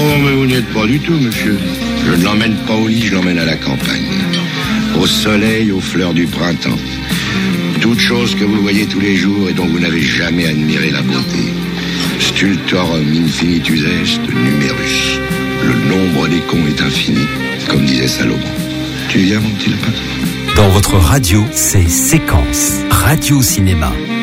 Oh, mais vous n'y êtes pas du tout, monsieur. Je ne l'emmène pas au lit, je l'emmène à la campagne. Au soleil, aux fleurs du printemps. Toutes choses que vous voyez tous les jours et dont vous n'avez jamais admiré la beauté. Stultorum infinitus est numerus. Le nombre des cons est infini, comme disait Salomon. Tu viens, mon petit lapin ? Dans votre radio, c'est Séquence, Radio Cinéma.